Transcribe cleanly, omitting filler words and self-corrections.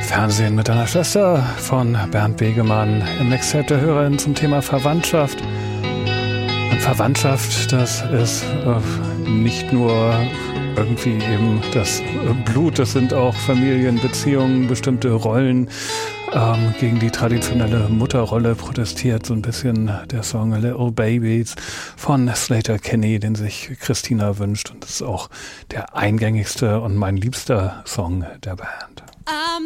Fernsehen mit deiner Schwester von Bernd Begemann im Mixtape der Hörerin zum Thema Verwandtschaft. Und Verwandtschaft, das ist nicht nur irgendwie eben das Blut, das sind auch Familienbeziehungen, bestimmte Rollen. Gegen die traditionelle Mutterrolle protestiert so ein bisschen der Song Little Babies von Sleater-Kinney, den sich Christina wünscht. Und das ist auch der eingängigste und mein liebster Song der Band. I'm